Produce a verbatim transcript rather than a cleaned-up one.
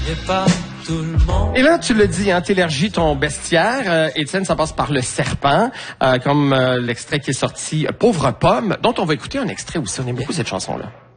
Pas tout le monde. Et là, tu le dis, hein, t'élargis ton bestiaire. Euh, Étienne, ça passe par le serpent, euh, comme euh, l'extrait qui est sorti, euh, Pauvre pomme, dont on va écouter un extrait aussi. On aime beaucoup cette chanson-là.